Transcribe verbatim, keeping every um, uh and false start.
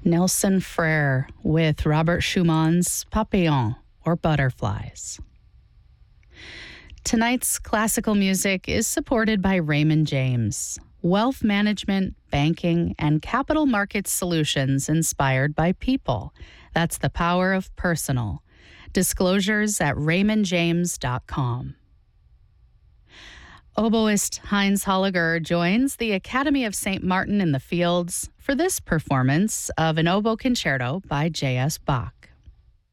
Nelson Frere with Robert Schumann's Papillon, or Butterflies. Tonight's classical music is supported by Raymond James, wealth management, banking, and capital markets solutions inspired by people. That's the power of personal. Disclosures at raymond james dot com. Oboist Heinz Holliger joins the Academy of Saint Martin in the Fields for this performance of an oboe concerto by J S Bach.